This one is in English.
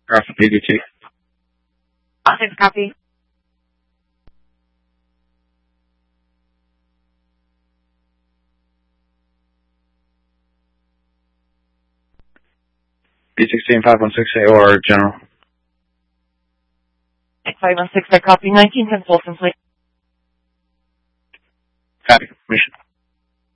Alpha PDT. Positive copy. B16 516 AOR General. 516, I copy. 1910 Folsom, please. Copy. Mission.